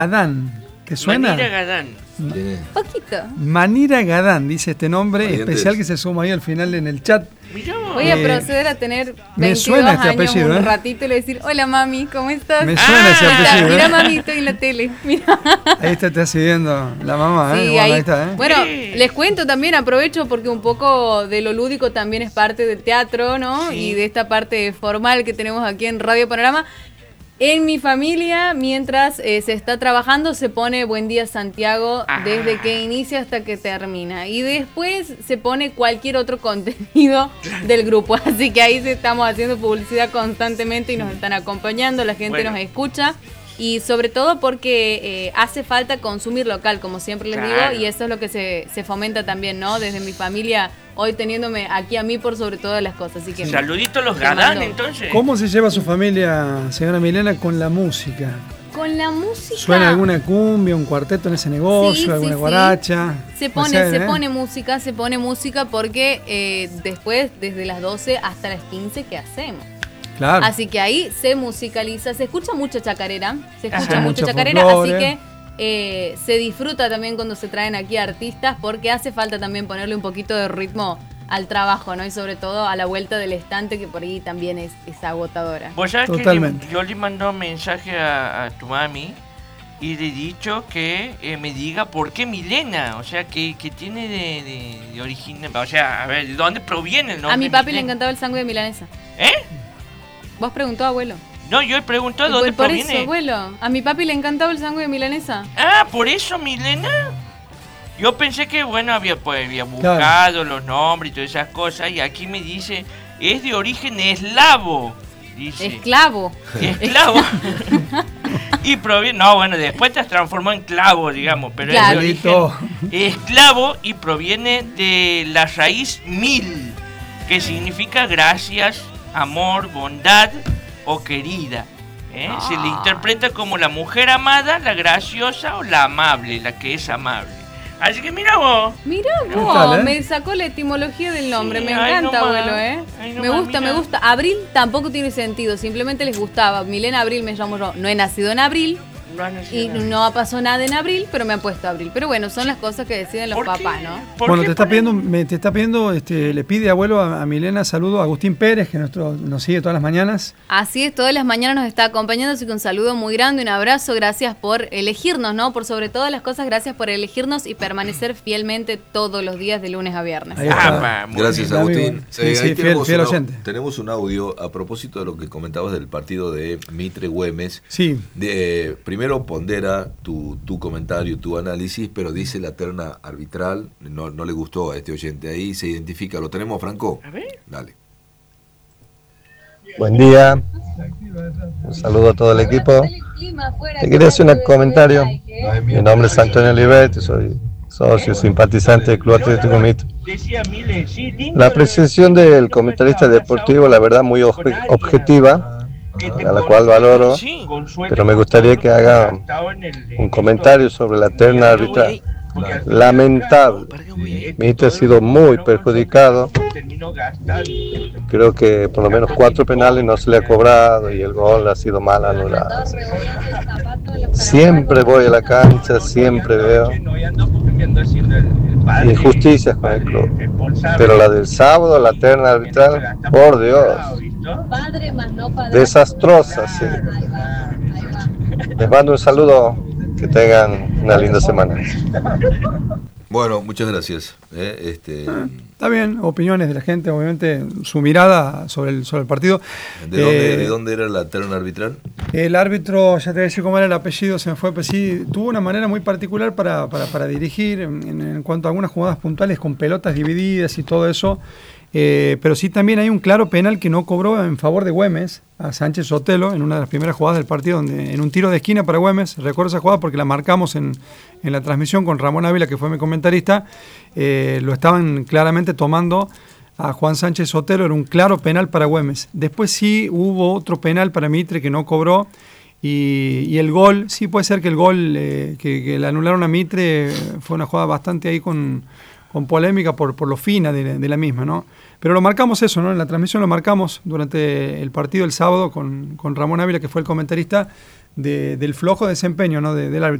Gadán. ¿Te suena? Manira Gadán. Poquito. Manira Gadán, dice este nombre Parientes. especial que se suma ahí al final en el chat. Mirá vos. Voy a proceder a tener 22 me suena este años apellido, un ¿eh? ratito y le decir, hola mami, ¿cómo estás? Me suena ese Mira, apellido. mira ¿eh? mami, estoy en la tele. Mira. Ahí te está siguiendo la mamá, ¿eh? Sí, Bueno, ahí está, ¿eh? Bueno, les cuento también, aprovecho porque un poco de lo lúdico también es parte del teatro, ¿no? Sí. Y de esta parte formal que tenemos aquí en Radio Panorama. En mi familia, mientras se está trabajando, se pone Buen Día Santiago desde que inicia hasta que termina. Y después se pone cualquier otro contenido del grupo. Así que ahí estamos haciendo publicidad constantemente y nos están acompañando, la gente nos escucha. Y sobre todo porque hace falta consumir local, como siempre les digo, y eso es lo que se fomenta también, ¿no? Desde mi familia, hoy teniéndome aquí a mí por sobre todas las cosas. Así que Saluditos los te Gadán, mando. entonces. ¿Cómo se lleva su familia, señora Milena, con la música? Con la música. ¿Suena alguna cumbia, un cuarteto en ese negocio, Sí, alguna sí, guaracha? Se No pone, sé, se ¿eh? pone música porque después, desde las 12 hasta las 15, ¿qué hacemos? Claro. Así que ahí se musicaliza, se escucha mucha chacarera, Ajá. mucha Mucho chacarera, folclore. así que se disfruta también cuando se traen aquí artistas, porque hace falta también ponerle un poquito de ritmo al trabajo, ¿no? Y sobre todo a la vuelta del estante, que por ahí también es agotadora. Vos sabés Totalmente. que yo le mandé un mensaje a tu mami y le he dicho que me diga por qué Milena, o sea, que tiene de origen, o sea, a ver, ¿de dónde proviene el nombre? A mi papi le Milena? encantaba el sándwich de milanesa. ¿Eh? ¿Vos preguntó, abuelo? No, yo he preguntado Y dónde por proviene. eso, abuelo. A mi papi le encantaba el sándwich de milanesa. Ah, ¿por eso Milena? Yo pensé que, bueno, había buscado los nombres y todas esas cosas, y aquí me dice, es de origen eslavo, dice. Esclavo. Esclavo. Y proviene, no, bueno, después te transformó en clavo, digamos, pero Claro. es de origen esclavo y proviene de la raíz mil, que significa gracias, amor, bondad o querida. Se le interpreta como la mujer amada, la graciosa o la amable, la que es amable. Así que mira vos. Mirá ¿Qué vos, tal, eh? me sacó la etimología del nombre, Sí, me ahí encanta, nomás, abuelo, ahí Me nomás, gusta, mira. me gusta. Abril tampoco tiene sentido, simplemente les gustaba. Milena Abril me llamo yo. No he nacido en abril No han nacido y nada. no pasó nada en abril, pero me han puesto Abril. Pero bueno, son las cosas que deciden los ¿Por qué? papás, ¿no? ¿Por Bueno, qué te está ponen- pidiendo, le pide abuelo a Milena saludo a Agustín Pérez, que nos sigue todas las mañanas. Así es, todas las mañanas nos está acompañando, así que un saludo muy grande, un abrazo, gracias por elegirnos, ¿no? Por sobre todas las cosas, gracias por elegirnos y permanecer fielmente todos los días de lunes a viernes. Ahí está. pa, muy Gracias, bien. Agustín. Sí, Ahí sí, tenemos fiel un oyente. tenemos un audio a propósito de lo que comentabas del partido de Mitre Güemes. Sí. Primero pondera tu comentario, tu análisis, pero dice la terna arbitral, no le gustó a este oyente. Ahí se identifica. ¿Lo tenemos, Franco? A ver. Dale. Buen día, un saludo a todo el equipo. Te quería hacer un comentario. Mi nombre es Antonio Olivetti, soy socio simpatizante del Club Atlético Mitre. La apreciación del comentarista deportivo, la verdad, muy objetiva, a la cual valoro, Sí, pero me gustaría que haga un comentario sobre la terna arbitral. Lamentable. Mitre ha sido muy perjudicado. Creo que por lo menos 4 penales no se le ha cobrado y el gol ha sido mal anulado. Siempre voy a la cancha, siempre veo injusticias con el club. Pero la del sábado, la terna arbitral, por Dios, desastrosa, sí. Les mando un saludo, que tengan una linda semana. Bueno, muchas gracias. Está bien, opiniones de la gente, obviamente, su mirada sobre el partido. ¿De dónde era la terna arbitral? El árbitro, ya te voy a decir cómo era el apellido, se me fue, pero sí, tuvo una manera muy particular para dirigir en cuanto a algunas jugadas puntuales con pelotas divididas y todo eso. Pero sí también hay un claro penal que no cobró en favor de Güemes a Sánchez Sotelo en una de las primeras jugadas del partido, donde en un tiro de esquina para Güemes, recuerdo esa jugada porque la marcamos en la transmisión con Ramón Ávila, que fue mi comentarista. Lo estaban claramente tomando a Juan Sánchez Sotelo, era un claro penal para Güemes. Después sí hubo otro penal para Mitre que no cobró. Y el gol, sí puede ser que el gol que le anularon a Mitre fue una jugada bastante ahí con polémica por lo fina de la misma, ¿no? Pero lo marcamos eso, ¿no? En la transmisión lo marcamos durante el partido el sábado con Ramón Ávila, que fue el comentarista, del flojo desempeño, ¿no? del árbitro.